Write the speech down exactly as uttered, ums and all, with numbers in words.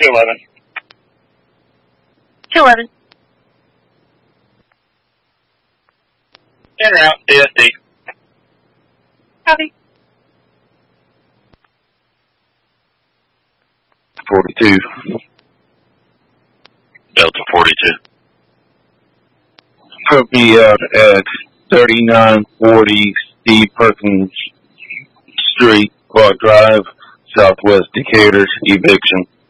two eleven. two eleven. In or out, D S D. Copy. forty-two. Delta forty-two. Put me out at thirty-nine forty Steve Perkins Street, Clark Drive, Southwest Decatur, eviction.